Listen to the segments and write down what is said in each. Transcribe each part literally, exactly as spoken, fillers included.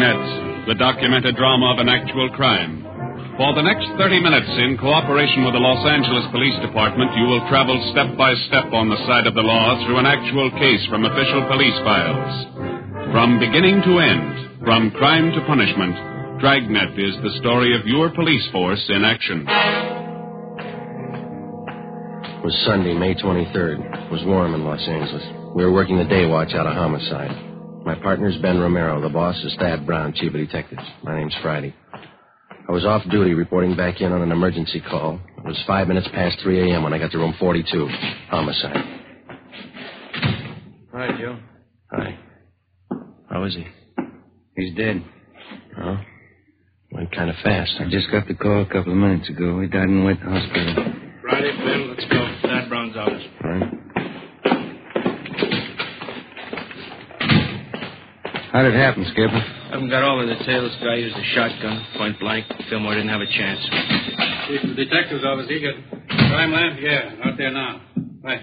Dragnet, the documented drama of an actual crime. For the next thirty minutes, in cooperation with the Los Angeles Police Department, you will travel step by step on the side of the law through an actual case from official police files. From beginning to end, from crime to punishment, Dragnet is the story of your police force in action. It was Sunday, May twenty-third. It was warm in Los Angeles. We were working the day watch out of homicide. My partner's Ben Romero. The boss is Thad Brown, chief of detectives. My name's Friday. I was off duty reporting back in on an emergency call. It was five minutes past three a.m. when I got to room forty-two. Homicide. Hi, Joe. Hi. How is he? He's dead. Oh? Went kind of fast. I just got the call a couple of minutes ago. He died in Wet Hospital. Friday, Bill, let's go. Thad Brown's office. All right. How did it happen, Skipper? I haven't got all the details. Guy used a shotgun, point blank. Fillmore didn't have a chance. Chief of the detective's office, he got crime lab? Yeah, out there now. Right.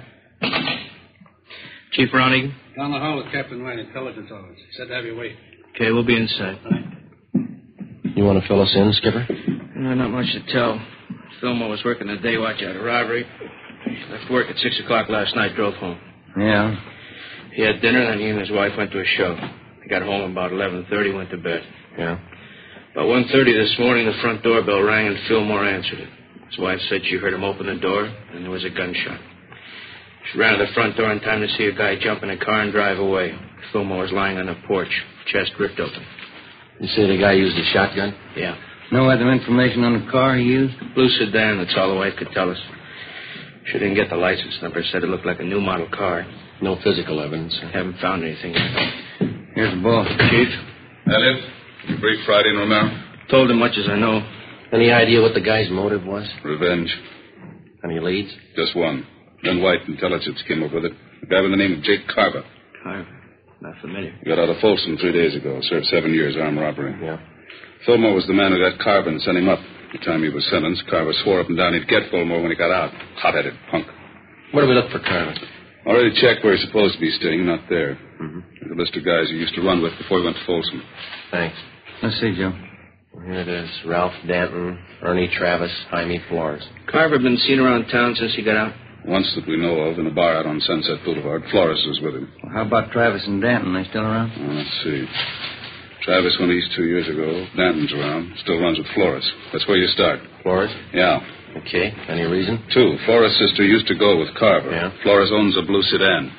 Chief Ronnie. Down the hall with Captain Wayne, intelligence office. He said to have you wait. Okay, we'll be inside. Right. You want to fill us in, Skipper? No, not much to tell. Fillmore was working the day watch out of robbery. He left work at six o'clock last night, drove home. Yeah. He had dinner, then he and his wife went to a show. He got home about eleven thirty, went to bed. Yeah. About one thirty this morning, the front doorbell rang and Fillmore answered it. His wife said she heard him open the door, and there was a gunshot. She ran to the front door in time to see a guy jump in a car and drive away. Fillmore was lying on the porch, chest ripped open. You say the guy used a shotgun? Yeah. No other information on the car he used? Blue sedan, that's all the wife could tell us. She didn't get the license number, said it looked like a new model car. No physical evidence. Haven't found anything yet. Here's the boss. Chief? Elliot, you brief Friday and Romero? Told him much as I know. Any idea what the guy's motive was? Revenge. Any leads? Just one. Then White Intelligence came up with it. A guy by the name of Jake Carver. Carver? Not familiar. He got out of Folsom three days ago. Served seven years armed robbery. Yeah. Fillmore was the man who got Carver and sent him up. The time he was sentenced, Carver swore up and down he'd get Fillmore when he got out. Hot-headed punk. Where do we look for Carver? Already checked where he's supposed to be staying. Not there. Mm-hmm. There's a list of guys he used to run with before he went to Folsom. Thanks. Let's see, Joe. Here it is. Ralph Danton, Ernie Travis, Jaime Flores. Carver been seen around town since he got out? Once that we know of, in a bar out on Sunset Boulevard. Flores was with him. Well, how about Travis and Danton? They still around? Oh, let's see. Travis went east two years ago. Danton's around. Still runs with Flores. That's where you start. Flores? Yeah. Okay. Any reason? Two. Flores' sister used to go with Carver. Yeah. Flores owns a blue sedan.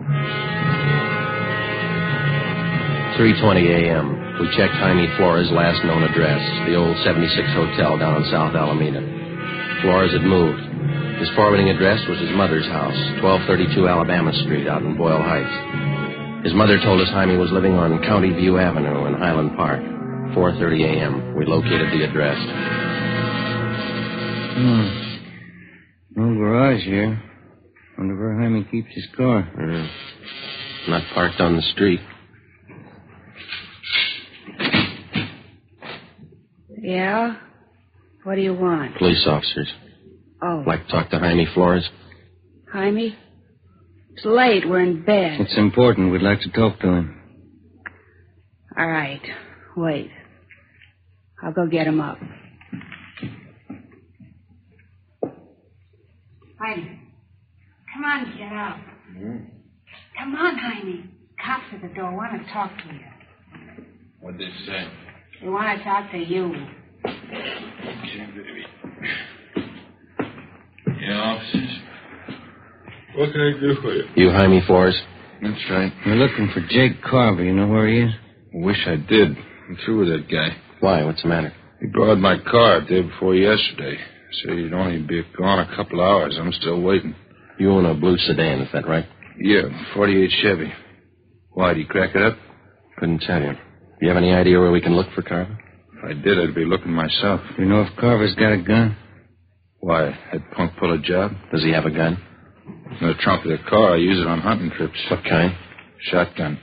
three twenty a.m. We checked Jaime Flores' last known address, the old seventy-six Hotel down on South Alameda. Flores had moved. His forwarding address was his mother's house, twelve thirty-two Alabama Street out in Boyle Heights. His mother told us Jaime was living on County View Avenue in Highland Park. four thirty a.m. We located the address. Hmm. No garage here. Wonder where Jaime keeps his car. Mm. Not parked on the street. Yeah? What do you want? Police officers. Oh. Like to talk to Jaime Flores? Jaime? It's late. We're in bed. It's important. We'd like to talk to him. All right. Wait. I'll go get him up. Jaime. Come on, get up. Mm. Come on, Jaime. Cops at the door want to talk to you. What'd they say? They want to talk to you. Okay, baby. Yeah, officers. What can I do for you? You Jaime Flores? That's right. We're looking for Jake Carver. You know where he is? Wish I did. I'm through with that guy. Why? What's the matter? He borrowed my car the day before yesterday. Said he'd only be gone a couple hours. I'm still waiting. You own a blue sedan, is that right? Yeah, forty-eight Chevy. Why, did he crack it up? Couldn't tell you. Do you have any idea where we can look for Carver? If I did, I'd be looking myself. Do you know if Carver's got a gun? Why, had Punk pull a job? Does he have a gun? In the trunk of the car. I use it on hunting trips. What kind? Shotgun.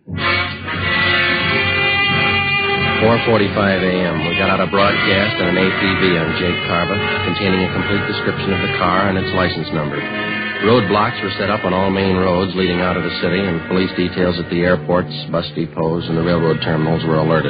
four forty-five a.m. We got out a broadcast and an A P B on Jake Carver, containing a complete description of the car and its license number. Roadblocks were set up on all main roads leading out of the city, and police details at the airports, bus depots, and the railroad terminals were alerted.